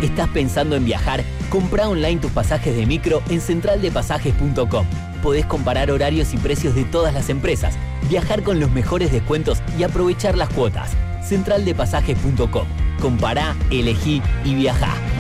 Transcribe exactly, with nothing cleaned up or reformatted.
¿Estás pensando en viajar? Comprá online tus pasajes de micro en central de pasajes punto com. Podés comparar horarios y precios de todas las empresas, viajar con los mejores descuentos y aprovechar las cuotas. central de pasajes punto com. Compará, elegí y viajá.